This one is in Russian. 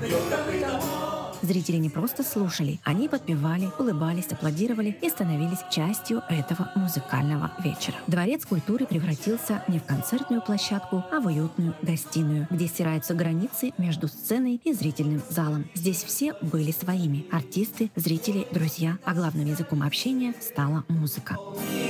Зрители не просто слушали, они подпевали, улыбались, аплодировали и становились частью этого музыкального вечера. Дворец культуры превратился не в концертную площадку, а в уютную гостиную, где стираются границы между сценой и зрительным залом. Здесь все были своими — артисты, зрители, друзья, а главным языком общения стала музыка.